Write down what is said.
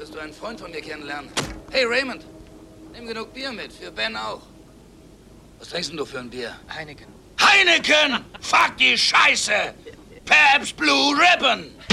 Würdest du einen Freund von mir kennenlernen? Hey, Raymond, nimm genug Bier mit, für Ben auch. Was trinkst denn du für ein Bier? Heineken. Heineken! Fuck die Scheiße! Pabst Blue Ribbon!